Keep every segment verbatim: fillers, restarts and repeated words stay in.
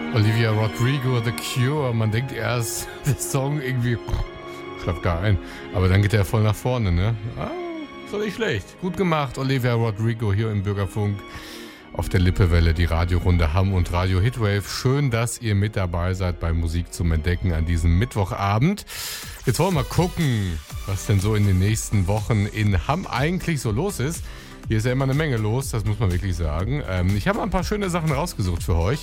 Olivia Rodrigo, The Cure. Man denkt erst, der Song irgendwie schlaft gar ein. Aber dann geht er voll nach vorne, ne? Ah, so nicht schlecht. Gut gemacht, Olivia Rodrigo hier im Bürgerfunk. Auf der Lippewelle, die Radiorunde Hamm und Radio Hitwave. Schön, dass ihr mit dabei seid bei Musik zum Entdecken an diesem Mittwochabend. Jetzt wollen wir mal gucken, was denn so in den nächsten Wochen in Hamm eigentlich so los ist. Hier ist ja immer eine Menge los, das muss man wirklich sagen. Ähm, ich habe mal ein paar schöne Sachen rausgesucht für euch.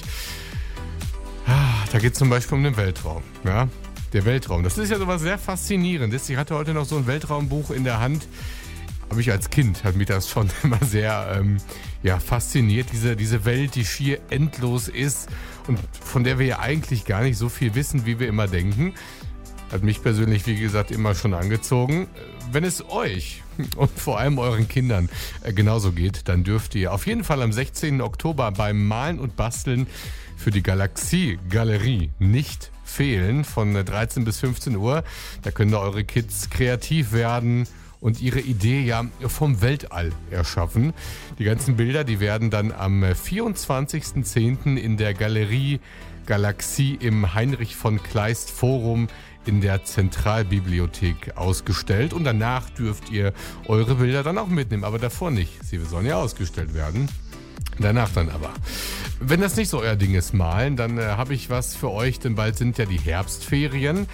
Da geht es zum Beispiel um den Weltraum. Ja? Der Weltraum, das ist ja sowas sehr Faszinierendes. Ich hatte heute noch so ein Weltraumbuch in der Hand. Habe ich als Kind, hat mich das schon immer sehr ähm, ja, fasziniert. Diese, diese Welt, die schier endlos ist und von der wir ja eigentlich gar nicht so viel wissen, wie wir immer denken. Hat mich persönlich, wie gesagt, immer schon angezogen. Wenn es euch und vor allem euren Kindern äh, genauso geht, dann dürft ihr auf jeden Fall am sechzehnten Oktober beim Malen und Basteln für die Galaxie-Galerie nicht fehlen, von dreizehn bis fünfzehn Uhr. Da können da eure Kids kreativ werden und ihre Idee ja vom Weltall erschaffen. Die ganzen Bilder, die werden dann am vierundzwanzigsten zehnten in der Galerie Galaxie im Heinrich von Kleist Forum in der Zentralbibliothek ausgestellt. Und danach dürft ihr eure Bilder dann auch mitnehmen, aber davor nicht. Sie sollen ja ausgestellt werden. Danach dann aber. Wenn das nicht so euer Ding ist, malen, dann äh, habe ich was für euch, denn bald sind ja die Herbstferien.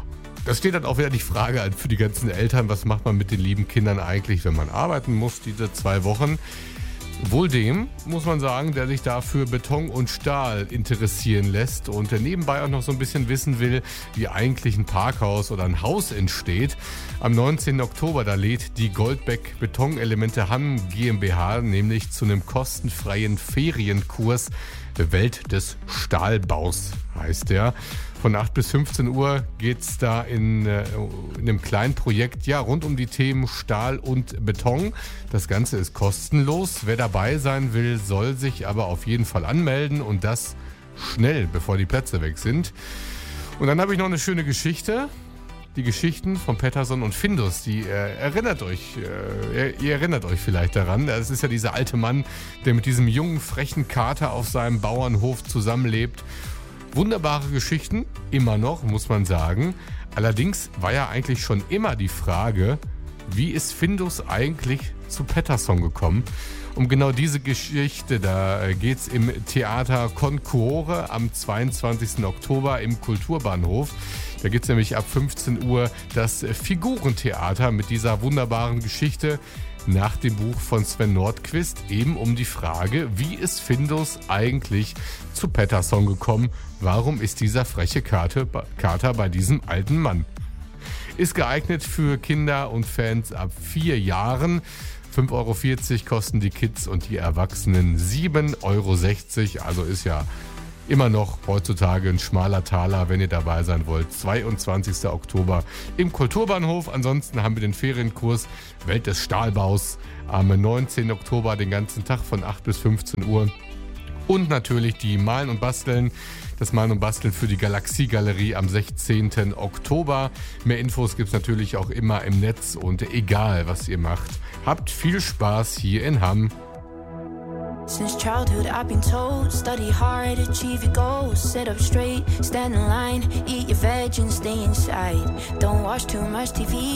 Da steht dann auch wieder die Frage an für die ganzen Eltern, was macht man mit den lieben Kindern eigentlich, wenn man arbeiten muss, diese zwei Wochen. Wohl dem, muss man sagen, der sich da für Beton und Stahl interessieren lässt und der nebenbei auch noch so ein bisschen wissen will, wie eigentlich ein Parkhaus oder ein Haus entsteht. Am neunzehnten Oktober, da lädt die Goldbeck Betonelemente Hamm GmbH nämlich zu einem kostenfreien Ferienkurs Welt des Stahlbaus, heißt der. Von acht bis fünfzehn Uhr geht es da in, äh, in einem kleinen Projekt ja, rund um die Themen Stahl und Beton. Das Ganze ist kostenlos. Wer dabei sein will, soll sich aber auf jeden Fall anmelden und das schnell, bevor die Plätze weg sind. Und dann habe ich noch eine schöne Geschichte. Die Geschichten von Pettersson und Findus, die äh, erinnert euch, äh, ihr erinnert euch vielleicht daran. Das ist ja dieser alte Mann, der mit diesem jungen, frechen Kater auf seinem Bauernhof zusammenlebt. Wunderbare Geschichten, immer noch, muss man sagen. Allerdings war ja eigentlich schon immer die Frage, wie ist Findus eigentlich zu Pettersson gekommen? Um genau diese Geschichte, da geht's im Theater Concuore am zweiundzwanzigsten Oktober im Kulturbahnhof. Da gibt's nämlich ab fünfzehn Uhr das Figurentheater mit dieser wunderbaren Geschichte nach dem Buch von Sven Nordqvist, eben um die Frage, wie ist Findus eigentlich zu Pettersson gekommen? Warum ist dieser freche Kater bei diesem alten Mann? Ist geeignet für Kinder und Fans ab vier Jahren. fünf Euro vierzig kosten die Kids und die Erwachsenen sieben Euro sechzig. Also ist ja immer noch heutzutage ein schmaler Taler, wenn ihr dabei sein wollt. zweiundzwanzigsten Oktober im Kulturbahnhof. Ansonsten haben wir den Ferienkurs Welt des Stahlbaus am neunzehnten Oktober, den ganzen Tag von acht bis fünfzehn Uhr. Und natürlich die Malen und Basteln. Das Malen und Basteln für die Galaxie-Galerie am sechzehnten Oktober. Mehr Infos gibt es natürlich auch immer im Netz und egal, was ihr macht. Habt viel Spaß hier in Hamm. Since childhood I've been told, study hard, achieve your goals, sit up straight, stand in line, eat your veg and stay inside. Don't watch too much T V.